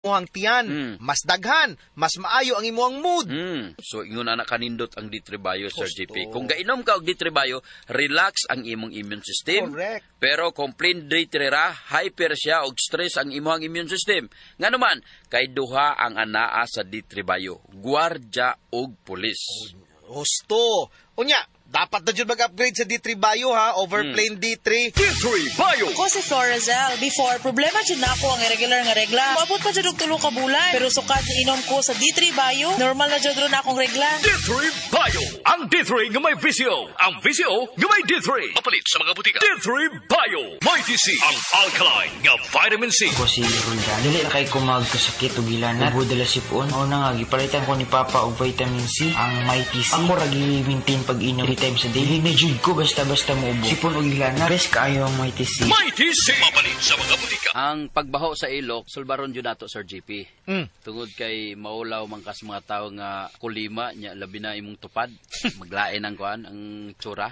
imuhang tiyan, mas daghan, mas maayo ang imuhang mood. So, ingon na kanindot ang D3 Bio, Sir JP. Kung gainom ka og D3 Bio, relax ang imong immune system. Correct. Pero kung plain D3 ra, hyper siya og stress ang imong immune system. Nga naman, kay duha ang anaa sa D3 Bio, gwardya og pulis. Husto. Unya, dapat na dyan mag-upgrade sa D3 Bio ha, over plain D3. D3 Bio! Ako si Florazel. Before, problema dyan na ako ang irregular nga regla. Mabot pa dyan og 3 ka bulan. Pero sukad ni inom ko sa D3 Bio, normal na dyan ron akong regla. D3 Bio! Ang D3 nga may visio. Ang visio nga may D3. Mapalit sa mga butika. D3 Bio! May TC ang alkaline nga vitamin C. Ako si Roldan. Dili na kay kumagkasakit o gilanat. Ubo dala sipon. O na nga, gipalitan ko ni Papa og vitamin C. Ang may TC. Ako ragi-maintain pag-inom 3 times a day. Dili na jud ko basta-basta muubo. Sipon o gilanat. Best kaayo ang may TC. May TC! Mapalit sa mga butika. Ang pagbaho sa ilok, sulbaron dyan nato, Sir JP. Tungod kay maulaw man kas mga tao nga kulima, nya labi na imong tupad. Maglain ang kuan, ang tsura.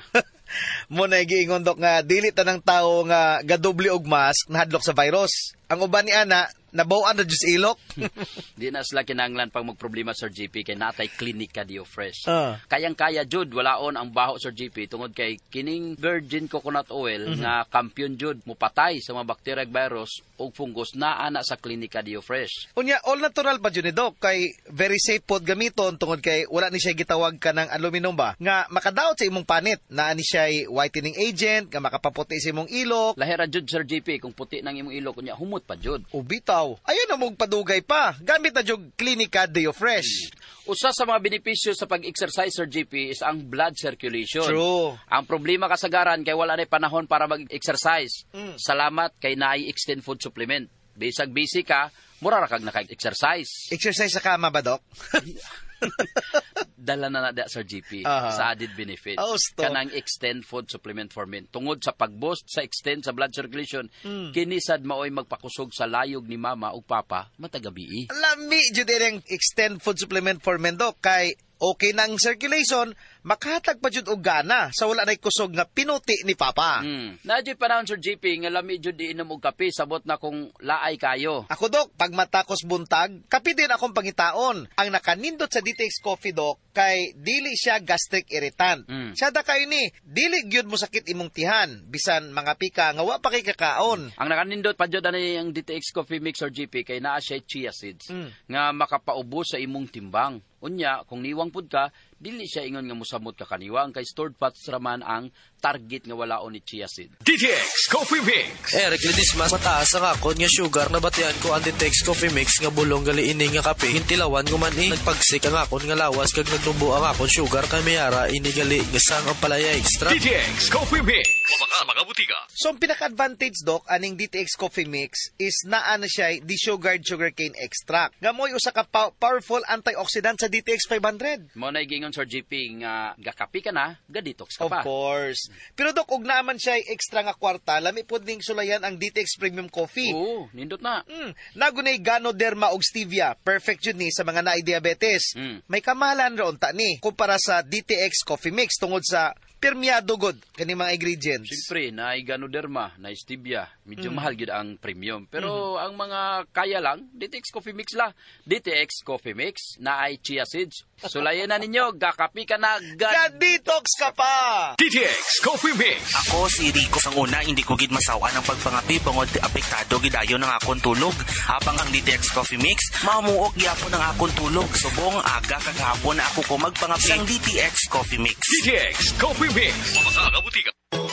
Muna giingon dok nga dili tanang tao nga gadoble og mask nahadlok sa virus. Ang uban ni ana nabawaan na jud ilok. Di na sila kinahanglan pag magproblema, Sir JP, kay natay klinika Dio Fresh. Kayang-kaya jud walaon ang baho, Sir JP, tungod kay kining virgin coconut oil nga kampiyon jud mupatay sa mga bacteria ug virus ug fungus na ana sa klinika Dio Fresh. Unya all natural pa jud ni dok kay very safe pod gamiton tungod kay wala ni siya gitawag ka ng aluminum ba nga makadaot sa imong panit na ani siya whitening agent nga makapaputi sa imong ilok. Lahira jud, Sir JP, kung puti nang imong ilok kunya humot pa jud. Ubitaw. Ayun na mong padugay pa. Gamit na jud klinika Dio Fresh. Usa sa mga benepisyo sa pag-exercise, Sir JP, is ang blood circulation. True. Ang problema kasagaran kay wala na panahon para mag-exercise. Salamat kay naay extend food supplement. Bisag busy ka, mura ra kag naka-exercise. Exercise sa kama ba, Dok? Dala na Sir GP sa added benefits. Kanang extend food supplement for men. Tungod sa pag-boost sa extend sa blood circulation, kinisad maoy magpakusog sa layog ni mama ug papa matagabi. Lami jud ang extend food supplement for men, Dok, kay okay nang circulation, makahatag pa jud og gana sa wala nay kusog nga pinuti ni Papa. Nadyo panahon, Sir JP, nga lami jud iinom og kape sabot na kung laay kayo. Ako, Dok, pag matakos buntag, kape din akong pangitaon. Ang nakanindot sa DTX Coffee, Dok, kay dili siya gastric irritant. Siya da kayo ni, dili gyud mo sakit imong tihan, bisan mga pika nga wa pa kay kakaon. Ang nakanindot pa jud ani ang DTX Coffee Mix, Sir JP, kay naa siya chia seeds nga makapaubos sa imong timbang. Unya, kung niwang pud ka, dili siya ingon nga musamot ka kaniwang kay stored fats raman ang target nga walaon ni chia seed. DTX Coffee Mix. Eric Ledismas, mataas ang akon nga sugar na batian ko ang DTX Coffee Mix nga bulong gali ini nga kape. Hintilawan ko man nagpagsik ang akon nga lawas kag nagnubo ang akon sugar kay mayara ini gali nga sang ang palaya extra. DTX Coffee Mix. Mga butika. So, ang pinaka-advantage, Dok, aning DTX Coffee Mix is naa na siya desugared sugarcane extract. Nga mo'y usa ka powerful antioxidant sa DTX 500. Mo na gingon, Sir JP, nga gakapi ka na, ga-detox ka Of pa. course. Pero, Dok, ug naman siya extra nga kwarta, lami po ding sulayan ang DTX Premium Coffee. Oo, nindot na. Nagunay Ganoderma og stevia. Perfect yun ni sa mga naay-diabetes. May kamahalan ron ta ni kumpara sa DTX Coffee Mix tungod sa permiado god kani mga ingredients. Siyempre, na Ganoderma, na stevia, medyo mahal gid ang premium. Pero ang mga kaya lang, DTX Coffee Mix la. DTX Coffee Mix na ay chia seeds. Sulayan na ninyo, gakapi ka na, ga-detox ka pa! DTX Coffee Mix. Ako si Rico sang una, hindi ko gid masawa ng pagpangapi bangod apektado gidayo ng akong tulog. Habang ang DTX Coffee Mix, mamuok gyapon ang akong tulog. Subong aga kagahapon na ako ko magpangapi sang DTX Coffee Mix. DTX Coffee Mix. Mga butika.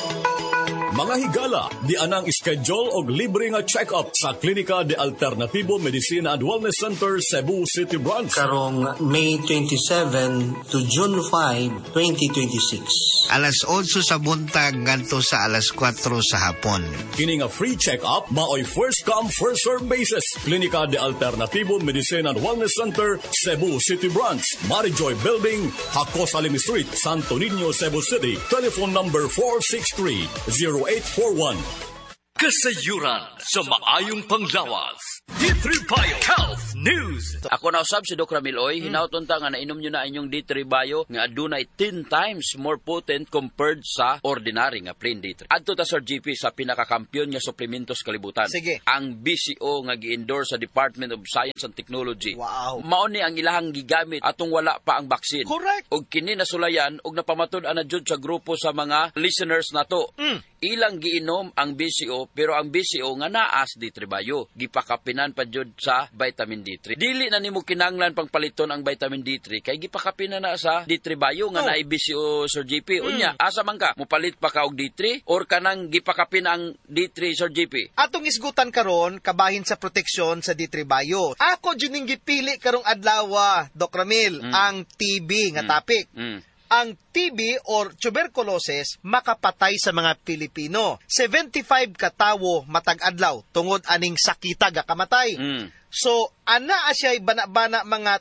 Mga higala, di anang schedule og libre nga check-up sa Klinika de Alternativo Medicina and Wellness Center, Cebu City Branch. Karong May 27 to June 5, 2026. Alas 8 sa buntag ngadto sa alas 4 sa hapon. Kini nga free check-up maoy first come first serve basis. Klinika de Alternativo Medicina and Wellness Center, Cebu City Branch, Marijoy Building, Hakos Alim Street, Santo Niño, Cebu City. Telephone number 463-0841. Kasayuran sa maayong panglawas. D3 Bio Health News. Ako na usab si Doc Ramiloy, hinautunta nga nainom nyo na inyong D3 Bio nga adunay 10 times more potent compared sa ordinary nga plain D3. Adto ta Sir GP sa pinakakampiyon nga suplementos kalibutan. Sige. Ang BCO nga gi-endorse sa Department of Science and Technology. Wow. Mao ni ang ilahang gigamit atong wala pa ang baksin. Correct. Og kini nasulayan og napamatud-an na jud sa grupo sa mga listeners nato. Ilang giinom ang BCO pero ang BCO nga naas D3 Bio gipakapinan pa jud sa vitamin D3. Dili na nimo kinanglan pang paliton ang vitamin D3 kay gipakapinan na sa D3 Bio nga naay BCO Sir GP. Unya, asa man ka mopalit pa ka og D3 or kanang gipakapin ang D3 Sir GP? Atong isgutan karon kabahin sa proteksyon sa D3 Bio. Ako jud ning gipili karong adlaw, Doc Ramil, ang TB nga topic. Ang TB or tuberculosis makapatay sa mga Pilipino. 75 ka tawo matag adlaw tungod aning sakita ga kamatay. So ana siya bana-bana mga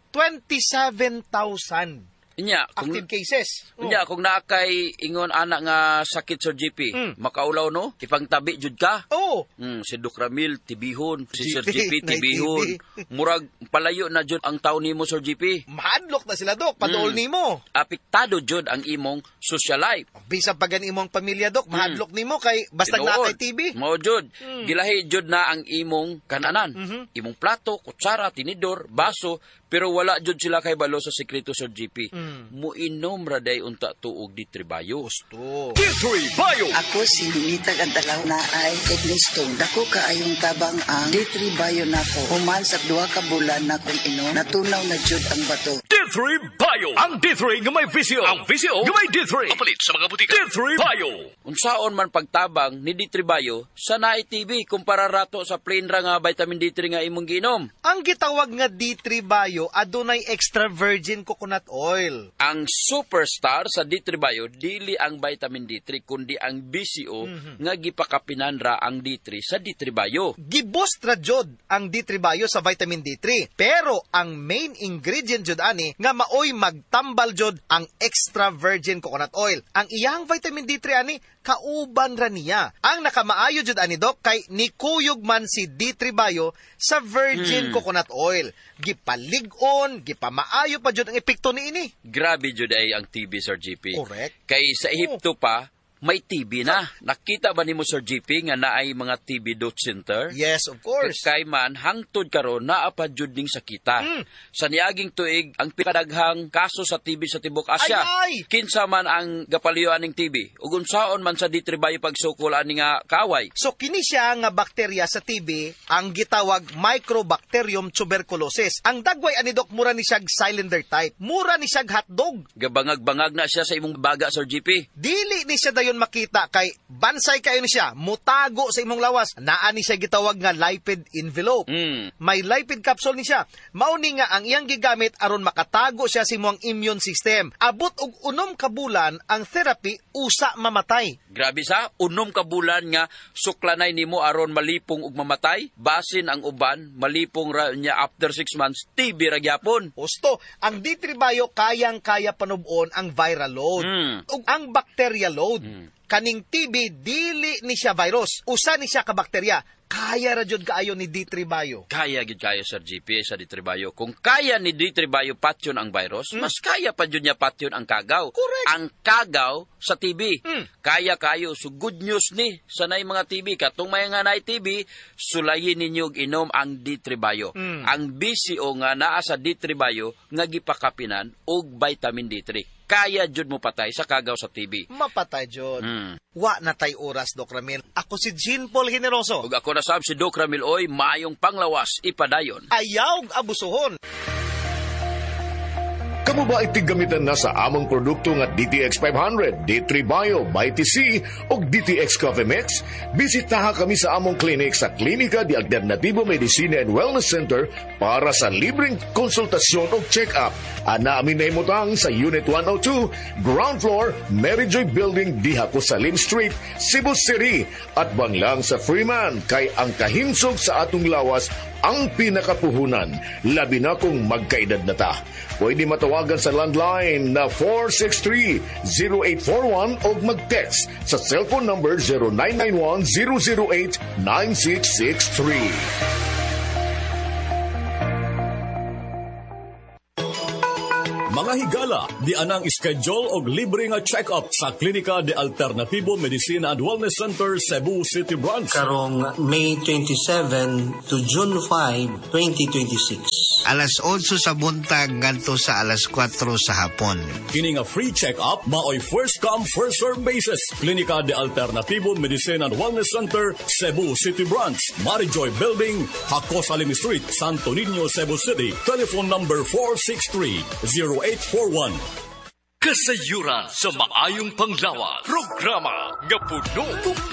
27,000 active cases. Unya, kung naakay ingon anak nga sakit Sir GP, makaulaw no? Ipangtabi jud ka. Si Doc Ramil tibihon, si Sir GP tibihon. Murag palayo na jud ang taon nimo Sir GP. Mahadlok na sila, Doc, paduol nimo. Apektado jud ang imong social life. Bisan pa gan imong pamilya, Doc, mahadlok nimo kay basta na kay TB. Mao jud. Gilahi jud na ang imong kananan. Imong plato, kutsara, tinidor, baso, pero wala jud sila kay balo sa sekreto Sir GP. Muinom raday unta tuog D3 Bio. Gusto. D3 Bio. Ako si Nitag Adalaw na ay Eglistong. Dako kaayong tabang ang D3 Bio nako. Human sa 2 ka bulan na kung inom, natunaw na jud ang bato. D3 Bio. Ang D3 nga may VCO. Ang VCO nga may D3. Kapalit sa mga butika. D3 Bio. Unsaon man pagtabang ni D3 Bio sa naay TB kumpara rato sa plain ra nga vitamin D3 nga imong giinom. Ang gitawag nga D3 Bio adunay extra virgin coconut oil. Ang superstar sa D3 Bio dili ang vitamin D3 kundi ang BCO nga gipakapinan ra ang D3 sa D3 Bio. Giboost ra jud ang D3 Bio sa vitamin D3, pero ang main ingredient jud ani nga maoy magtambal jud ang extra virgin coconut oil. Ang iyang vitamin D3 ani kauban ra niya. Ang nakamaayo jud ani, Doc, kay nikuyog man si D3 Bio sa virgin coconut oil. Gipalig-on, gipamaayo pa jud ang epekto niini. Grabe jud ay ang TB Sir GP. Correct. Kay sa Ehipto pa may TB na. Nakita ba nimo Sir GP nga naay mga TB dot center? Yes, of course. Kay man hangtod karon naa pa jud ning sakita. Sa niaging tuig ang pikadaghang kaso sa TB sa tibuok Asya. Kinsa man ang gapaliyoan ning TB? Ug unsaon man sa D3 Bio pagsukol ani nga kaway? So kini siya nga bakterya sa TB ang gitawag Mycobacterium tuberculosis. Ang dagway ani, Doc, mura ni siya cylinder type. Mura ni siya hotdog. Gabangag-bangag na siya sa imong baga Sir GP. Dili ni siya dayon makita kay bansay kayo ni siya, mutago sa imong lawas. Naa ni siya gitawag nga lipid envelope. May lipid capsule ni siya. Mao ni nga ang iyang gigamit aron makatago siya sa imong immune system. Abot og 6 ka bulan ang therapy usa mamatay. Grabe sa 6 ka bulan nga suklanay nimo aron malipong ug mamatay. Basin ang uban malipong ra niya after 6 months TB ra gyapon. Gusto, ang D3 Bio kayang-kaya panubon ang viral load ug ang bacteria load. Kaning TB dili ni siya virus, usa ni siya ka bakterya. Kaya ra jud kaayo ni D3 Bio. Kaya gid kayo Sir GP sa D3 Bio. Kung kaya ni D3 Bio patyon ang virus, mas kaya pa jud niya patyon ang kagaw. Correct. Ang kagaw sa TB. Kaya kayo. So good news ni sa nay mga TB. Katong may nga nay TB, sulayin ninyo og inom ang D3 Bio. Ang BCO nga naa sa D3 Bio nga gipakapinan og vitamin D3. Kaya jud mo patay sa kagaw sa TB. Mapatay jud. Wa na tay oras, Doc Ramil. Ako si Jean Paul Generoso. Ug ako na sab si Doc Ramil Oy, maayong panglawas ipadayon. Ayaw abusuhon. Kamu ba itigamitan na sa among produkto nga DTX 500, D3 Bio, ByTC o DTX Coffee Mix? Bisitaha kami sa among clinic sa Klinika de Alternativo Medicina and Wellness Center para sa libreng konsultasyon o check-up. Ana amin na imutang sa Unit 102, Ground Floor, Mary Joy Building, Dihaco Salim Street, Cebu City. At banglang sa Freeman, kay ang kahinsog sa atong lawas ang pinakapuhunan, labi na kung magkaedad na ta. Pwede matawagan sa landline na 463-0841 o mag-text sa cellphone number 0991-008-9663. Mga higala, di anang schedule og libre nga check-up sa Klinika de Alternativo Medicina and Wellness Center, Cebu City Branch. Karong May 27 to June 5, 2026. Alas 8 sa buntag ngadto sa alas 4 sa hapon. Kini nga free check-up maoy first come first serve basis. Klinika de Alternativo Medicina and Wellness Center, Cebu City Branch, Marijoy Building, Hakos Alim Street, Santo Niño, Cebu City. Telephone number 463-0841. Kasayuran sa maayong panglawas. Programa nga puno